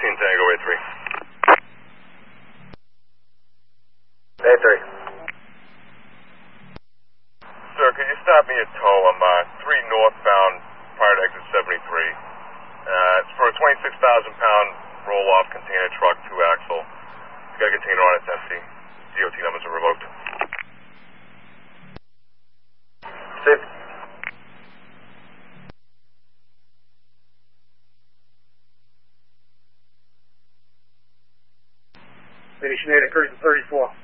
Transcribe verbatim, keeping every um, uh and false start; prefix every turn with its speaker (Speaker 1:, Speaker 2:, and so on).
Speaker 1: fifteen Tango A three.
Speaker 2: A three.
Speaker 1: Sir, could you stop me at tow? I'm uh, three northbound prior to exit seventy-three. Uh, it's for a twenty-six thousand pound roll-off container truck, two axle. It's got a container on it, it's empty. D O T numbers are revoked.
Speaker 2: Six.
Speaker 3: Station eight, occurs at thirty-four.